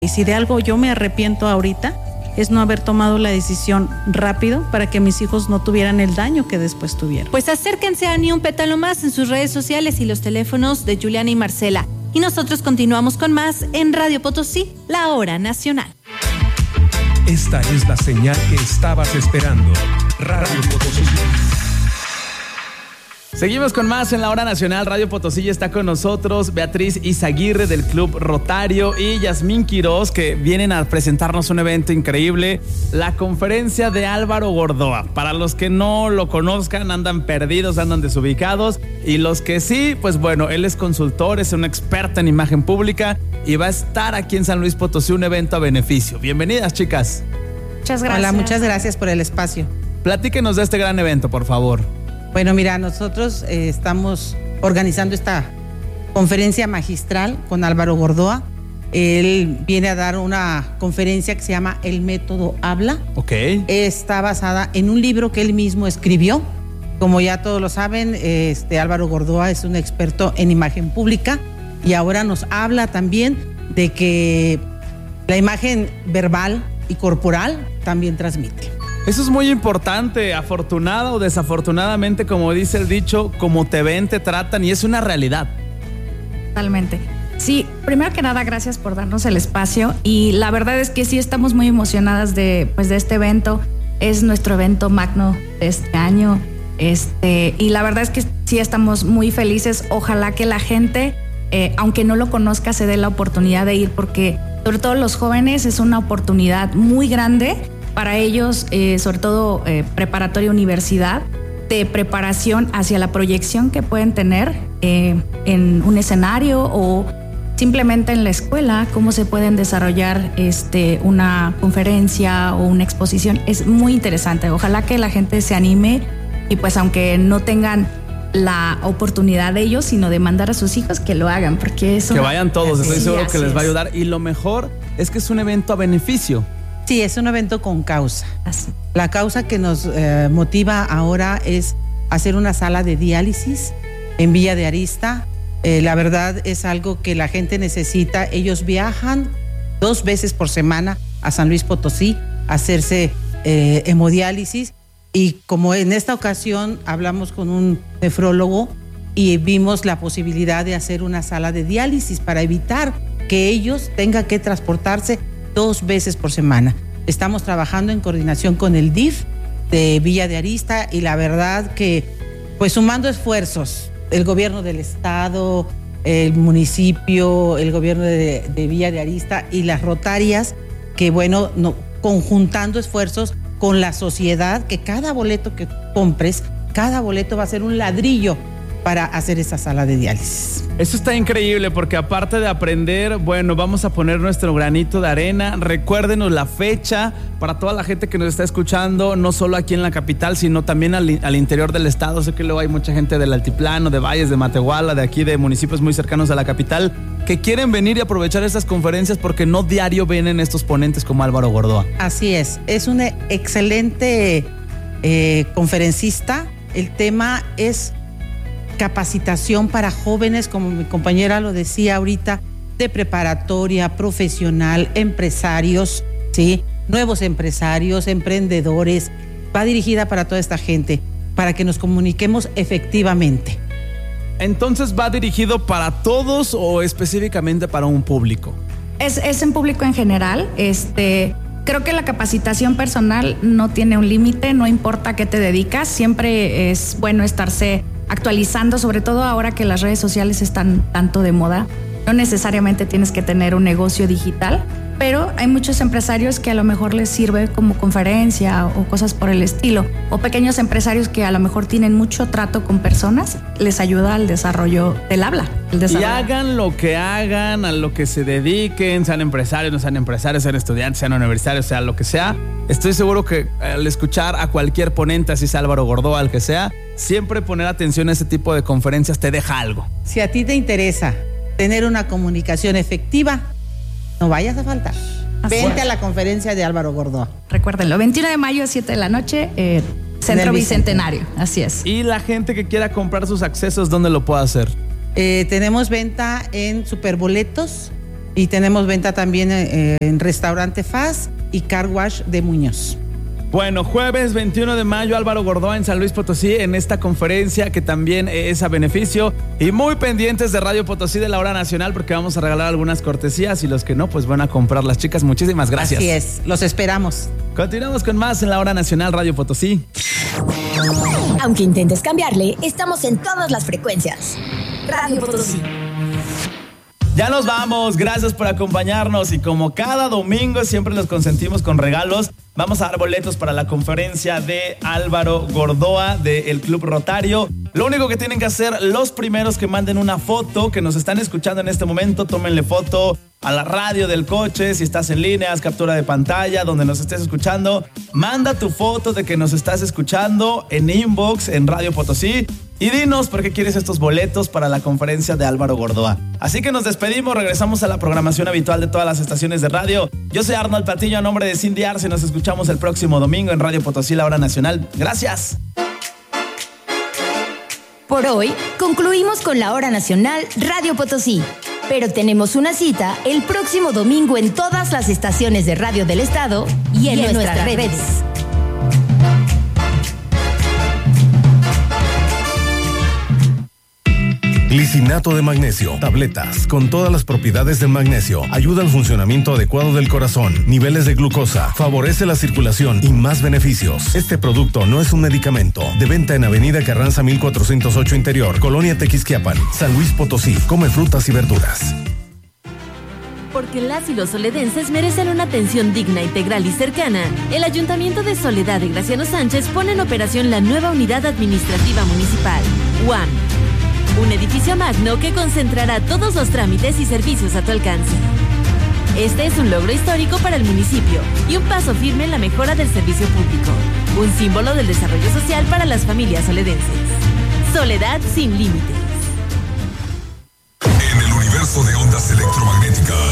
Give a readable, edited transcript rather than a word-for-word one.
Y si de algo yo me arrepiento ahorita, es no haber tomado la decisión rápido para que mis hijos no tuvieran el daño que después tuvieron. Pues acérquense a Ni un pétalo más en sus redes sociales y los teléfonos de Juliana y Marcela. Y nosotros continuamos con más en Radio Potosí, la hora nacional. Esta es la señal que estabas esperando. Radio Potosí. Seguimos con más en la hora nacional. Radio Potosí está con nosotros Beatriz Izaguirre del Club Rotario y Yasmín Quiroz, que vienen a presentarnos un evento increíble, la conferencia de Álvaro Gordoa. Para los que no lo conozcan, andan perdidos, andan desubicados, y los que sí, pues bueno, él es consultor, es un experto en imagen pública y va a estar aquí en San Luis Potosí, un evento a beneficio. Bienvenidas, chicas. Muchas gracias. Hola, muchas gracias por el espacio. Platíquenos de este gran evento, por favor. Bueno, mira, nosotros estamos organizando esta conferencia magistral con Álvaro Gordoa. Él viene a dar una conferencia que se llama El Método Habla. Ok. Está basada en un libro que él mismo escribió. Como ya todos lo saben, Álvaro Gordoa es un experto en imagen pública y ahora nos habla también de que la imagen verbal y corporal también transmite. Eso es muy importante, afortunada o desafortunadamente, como dice el dicho, como te ven, te tratan, y es una realidad. Totalmente. Sí, primero que nada, gracias por darnos el espacio, y la verdad es que sí estamos muy emocionadas de este evento. Es nuestro evento magno de este año, y la verdad es que sí estamos muy felices. Ojalá que la gente, aunque no lo conozca, se dé la oportunidad de ir, porque sobre todo los jóvenes es una oportunidad muy grande para ellos, sobre todo preparatoria, universidad, de preparación hacia la proyección que pueden tener en un escenario o simplemente en la escuela, cómo se pueden desarrollar una conferencia o una exposición. Es muy interesante. Ojalá que la gente se anime y pues aunque no tengan la oportunidad de ellos, sino de mandar a sus hijos, que lo hagan, porque eso... Que vayan todos, estoy seguro que les va a es. ayudar. Y lo mejor es que es un evento a beneficio. Sí, es un evento con causa. Así. La causa que nos motiva ahora es hacer una sala de diálisis en Villa de Arista. La verdad es algo que la gente necesita. Ellos viajan 2 veces por semana a San Luis Potosí a hacerse hemodiálisis, y como en esta ocasión hablamos con un nefrólogo y vimos la posibilidad de hacer una sala de diálisis para evitar que ellos tengan que transportarse 2 veces por semana. Estamos trabajando en coordinación con el DIF de Villa de Arista, y la verdad que pues sumando esfuerzos, el gobierno del estado, el municipio, el gobierno de Villa de Arista y las Rotarias, que bueno, conjuntando esfuerzos con la sociedad, que cada boleto que compres, cada boleto va a ser un ladrillo para hacer esa sala de diálisis. Eso está increíble, porque aparte de aprender, bueno, vamos a poner nuestro granito de arena. Recuérdenos la fecha para toda la gente que nos está escuchando, no solo aquí en la capital, sino también al interior del estado. Sé que luego hay mucha gente del altiplano, de Valles, de Matehuala, de aquí, de municipios muy cercanos a la capital, que quieren venir y aprovechar estas conferencias, porque no diario vienen estos ponentes como Álvaro Gordoa. Así es un excelente conferencista. El tema es capacitación para jóvenes, como mi compañera lo decía ahorita, de preparatoria, profesional, empresarios, ¿sí? Nuevos empresarios, emprendedores. Va dirigida para toda esta gente, para que nos comuniquemos efectivamente. Entonces, ¿va dirigido para todos o específicamente para un público? Es en público en general. Creo que la capacitación personal no tiene un límite, no importa a qué te dedicas. Siempre es bueno estarse actualizando, sobre todo ahora que las redes sociales están tanto de moda. No necesariamente tienes que tener un negocio digital, pero hay muchos empresarios que a lo mejor les sirve como conferencia o cosas por el estilo, o pequeños empresarios que a lo mejor tienen mucho trato con personas, les ayuda al desarrollo del habla. Y hagan lo que hagan, a lo que se dediquen, sean empresarios, no sean empresarios, sean estudiantes, sean universitarios, sea lo que sea. Estoy seguro que al escuchar a cualquier ponente, así sea Álvaro Gordoa, al que sea, siempre poner atención a ese tipo de conferencias te deja algo. Si a ti te interesa tener una comunicación efectiva, no vayas a faltar. Vente a la conferencia de Álvaro Gordoa. Recuérdenlo, 21 de mayo, 7 de la noche, Centro Bicentenario. Así es. Y la gente que quiera comprar sus accesos, ¿dónde lo puede hacer? Tenemos venta en Superboletos Y tenemos venta también en Restaurante Faz y Car Wash de Muñoz. Bueno, jueves 21 de mayo, Álvaro Gordoa en San Luis Potosí, en esta conferencia que también es a beneficio. Y muy pendientes de Radio Potosí de la Hora Nacional, porque vamos a regalar algunas cortesías y los que no, pues van a comprar las chicas. Muchísimas gracias. Así es, los esperamos. Continuamos con más en la Hora Nacional Radio Potosí. Aunque intentes cambiarle, estamos en todas las frecuencias. Radio Potosí. Ya nos vamos, gracias por acompañarnos y como cada domingo siempre los consentimos con regalos. Vamos a dar boletos para la conferencia de Álvaro Gordoa del Club Rotario. Lo único que tienen que hacer, los primeros que manden una foto, que nos están escuchando en este momento, tómenle foto a la radio del coche, si estás en línea, haz captura de pantalla, donde nos estés escuchando. Manda tu foto de que nos estás escuchando en inbox en Radio Potosí y dinos por qué quieres estos boletos para la conferencia de Álvaro Gordoa. Así que nos despedimos, regresamos a la programación habitual de todas las estaciones de radio. Yo soy Arnold Patiño, a nombre de Cindy Arce, nos escuchamos el próximo domingo en Radio Potosí, la Hora Nacional. Gracias. Por hoy, concluimos con la Hora Nacional Radio Potosí. Pero tenemos una cita el próximo domingo en todas las estaciones de radio del estado y en nuestras redes. Glicinato de magnesio, tabletas con todas las propiedades del magnesio, ayuda al funcionamiento adecuado del corazón, niveles de glucosa, favorece la circulación y más beneficios. Este producto no es un medicamento. De venta en Avenida Carranza 1408 Interior, Colonia Tequisquiapan, San Luis Potosí. Come frutas y verduras. Porque las y los soledenses merecen una atención digna, integral y cercana, el Ayuntamiento de Soledad de Graciano Sánchez pone en operación la nueva Unidad Administrativa Municipal, UAM. Un edificio magno que concentrará todos los trámites y servicios a tu alcance. Este es un logro histórico para el municipio y un paso firme en la mejora del servicio público. Un símbolo del desarrollo social para las familias soledenses. Soledad sin límites. En el universo de ondas electromagnéticas